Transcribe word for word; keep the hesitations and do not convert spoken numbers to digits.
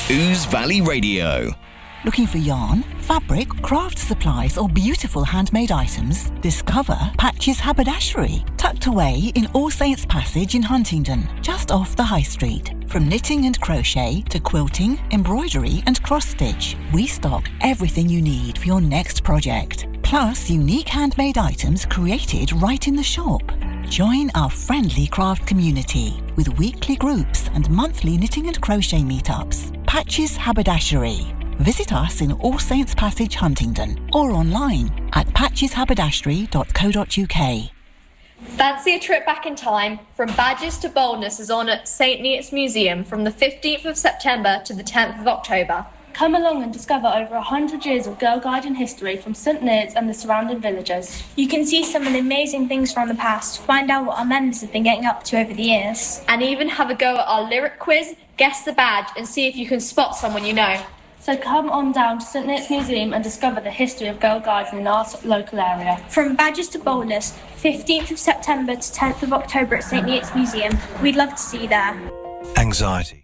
Ouse Valley Radio. Looking for yarn, fabric, craft supplies or beautiful handmade items? Discover Patches Haberdashery, tucked away in All Saints Passage in Huntingdon, just off the High Street. From knitting and crochet to quilting, embroidery and cross-stitch, we stock everything you need for your next project. Plus unique handmade items created right in the shop. Join our friendly craft community with weekly groups and monthly knitting and crochet meetups. Patches Haberdashery. Visit us in All Saints Passage, Huntingdon, or online at patches haberdashery dot co dot uk. Fancy a trip back in time? From Badges to Boldness is on at St Neots Museum from the fifteenth of September to the tenth of October. Come along and discover over one hundred years of Girl Guiding history from St Neots and the surrounding villages. You can see some of the amazing things from the past, find out what our members have been getting up to over the years. And even have a go at our lyric quiz, guess the badge, and see if you can spot someone you know. So come on down to St Neots Museum and discover the history of Girl Guiding in our local area. From Badges to Boldness, fifteenth of September to tenth of October at St Neots Museum. We'd love to see you there. Anxiety,